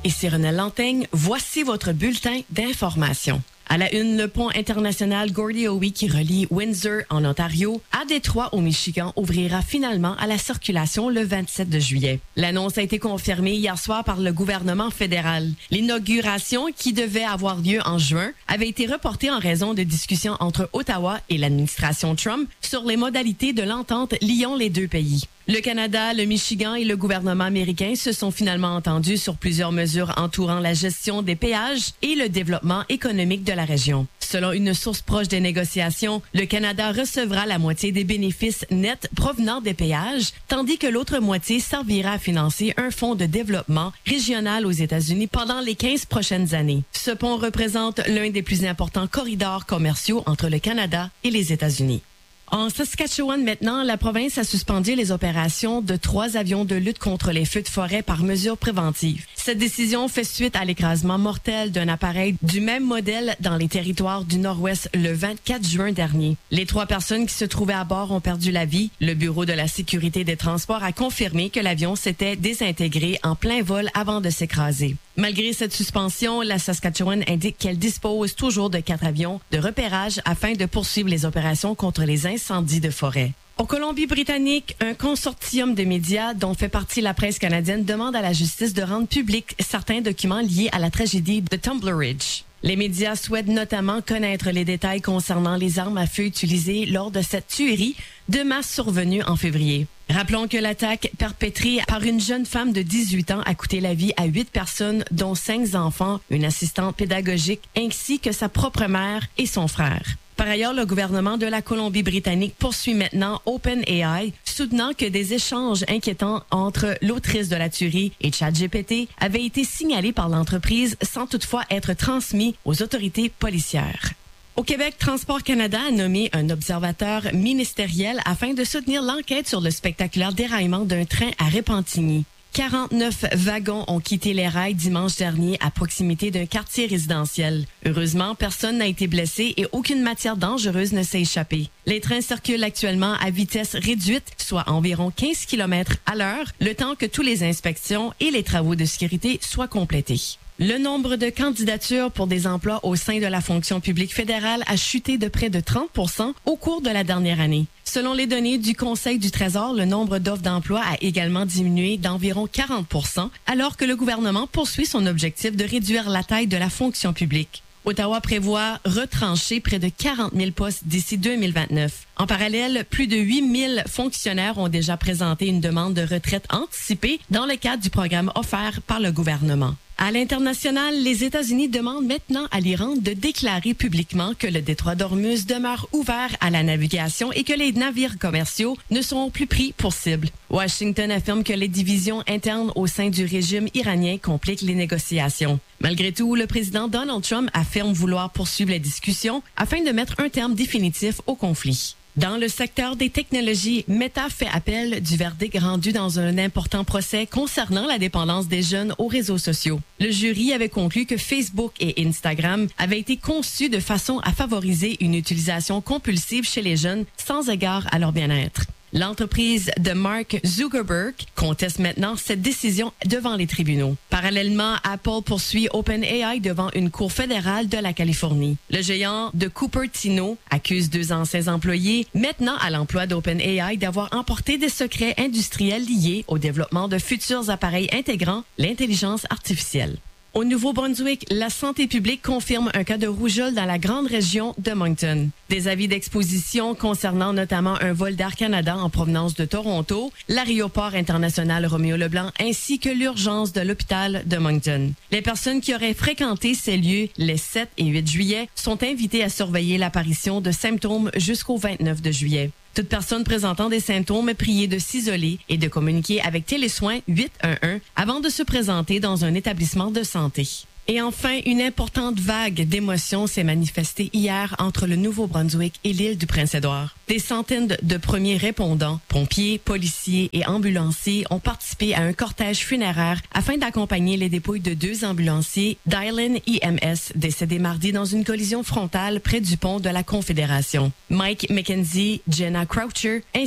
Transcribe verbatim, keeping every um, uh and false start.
et Cyril Lantaigne, voici votre bulletin d'information. À la une, le pont international Gordie Howe qui relie Windsor en Ontario à Détroit au Michigan ouvrira finalement à la circulation le vingt-sept de juillet. L'annonce a été confirmée hier soir par le gouvernement fédéral. L'inauguration, qui devait avoir lieu en juin, avait été reportée en raison de discussions entre Ottawa et l'administration Trump sur les modalités de l'entente liant les deux pays. Le Canada, le Michigan et le gouvernement américain se sont finalement entendus sur plusieurs mesures entourant la gestion des péages et le développement économique de la région. Selon une source proche des négociations, le Canada recevra la moitié des bénéfices nets provenant des péages, tandis que l'autre moitié servira à financer un fonds de développement régional aux États-Unis pendant les quinze prochaines années. Ce pont représente l'un des plus importants corridors commerciaux entre le Canada et les États-Unis. En Saskatchewan maintenant, la province a suspendu les opérations de trois avions de lutte contre les feux de forêt par mesure préventive. Cette décision fait suite à l'écrasement mortel d'un appareil du même modèle dans les territoires du Nord-Ouest le vingt-quatre juin dernier. Les trois personnes qui se trouvaient à bord ont perdu la vie. Le Bureau de la sécurité des transports a confirmé que l'avion s'était désintégré en plein vol avant de s'écraser. Malgré cette suspension, la Saskatchewan indique qu'elle dispose toujours de quatre avions de repérage afin de poursuivre les opérations contre les incendies de forêt. En Colombie-Britannique, un consortium de médias dont fait partie la presse canadienne demande à la justice de rendre publics certains documents liés à la tragédie de Tumbler Ridge. Les médias souhaitent notamment connaître les détails concernant les armes à feu utilisées lors de cette tuerie de masse survenue en février. Rappelons que l'attaque perpétrée par une jeune femme de dix-huit ans a coûté la vie à huit personnes, dont cinq enfants, une assistante pédagogique, ainsi que sa propre mère et son frère. Par ailleurs, le gouvernement de la Colombie-Britannique poursuit maintenant OpenAI, soutenant que des échanges inquiétants entre l'autrice de la tuerie et ChatGPT avaient été signalés par l'entreprise sans toutefois être transmis aux autorités policières. Au Québec, Transport Canada a nommé un observateur ministériel afin de soutenir l'enquête sur le spectaculaire déraillement d'un train à Repentigny. quarante-neuf wagons ont quitté les rails dimanche dernier à proximité d'un quartier résidentiel. Heureusement, personne n'a été blessé et aucune matière dangereuse ne s'est échappée. Les trains circulent actuellement à vitesse réduite, soit environ quinze kilomètres à l'heure, le temps que toutes les inspections et les travaux de sécurité soient complétés. Le nombre de candidatures pour des emplois au sein de la fonction publique fédérale a chuté de près de trente pour cent au cours de la dernière année. Selon les données du Conseil du Trésor, le nombre d'offres d'emploi a également diminué d'environ quarante pour cent, alors que le gouvernement poursuit son objectif de réduire la taille de la fonction publique. Ottawa prévoit retrancher près de quarante mille postes d'ici deux mille vingt-neuf. En parallèle, plus de huit mille fonctionnaires ont déjà présenté une demande de retraite anticipée dans le cadre du programme offert par le gouvernement. À l'international, les États-Unis demandent maintenant à l'Iran de déclarer publiquement que le détroit d'Ormuz demeure ouvert à la navigation et que les navires commerciaux ne sont plus pris pour cible. Washington affirme que les divisions internes au sein du régime iranien compliquent les négociations. Malgré tout, le président Donald Trump affirme vouloir poursuivre les discussions afin de mettre un terme définitif au conflit. Dans le secteur des technologies, Meta fait appel du verdict rendu dans un important procès concernant la dépendance des jeunes aux réseaux sociaux. Le jury avait conclu que Facebook et Instagram avaient été conçus de façon à favoriser une utilisation compulsive chez les jeunes sans égard à leur bien-être. L'entreprise de Mark Zuckerberg conteste maintenant cette décision devant les tribunaux. Parallèlement, Apple poursuit OpenAI devant une cour fédérale de la Californie. Le géant de Cupertino accuse deux anciens employés maintenant à l'emploi d'OpenAI d'avoir emporté des secrets industriels liés au développement de futurs appareils intégrant l'intelligence artificielle. Au Nouveau-Brunswick, la santé publique confirme un cas de rougeole dans la grande région de Moncton. Des avis d'exposition concernant notamment un vol d'Air Canada en provenance de Toronto, l'aéroport international Roméo-Leblanc ainsi que l'urgence de l'hôpital de Moncton. Les personnes qui auraient fréquenté ces lieux les sept et huit juillet sont invitées à surveiller l'apparition de symptômes jusqu'au vingt-neuf de juillet. Toute personne présentant des symptômes est priée de s'isoler et de communiquer avec Télésoin huit un un avant de se présenter dans un établissement de santé. Et enfin, une importante vague d'émotions s'est manifestée hier entre le Nouveau-Brunswick et l'île du Prince-Édouard. Des centaines de premiers répondants, pompiers, policiers et ambulanciers ont participé à un cortège funéraire afin d'accompagner les dépouilles de deux ambulanciers d'Island I M S décédés mardi dans une collision frontale près du pont de la Confédération. Mike McKenzie, Jenna Croucher,